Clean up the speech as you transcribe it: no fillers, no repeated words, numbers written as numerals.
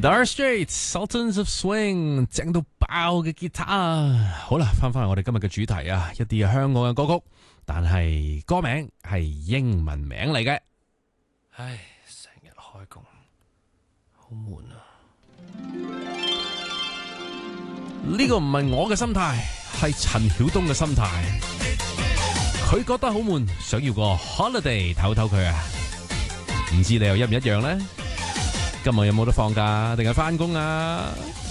Dire Straits Sultans of Swing 正到爆嘅吉他。好啦，翻我哋今日嘅主題啊，一啲香港嘅歌曲，但係歌名係英文名嚟嘅。 唉，成日開工，好悶啊！ 呢個唔係我嘅心態，係陳曉東嘅心態。佢覺得好悶，想要個 holiday 唞唞佢啊！唔知你又一唔一樣呢？今日有冇得放假定係返工啊？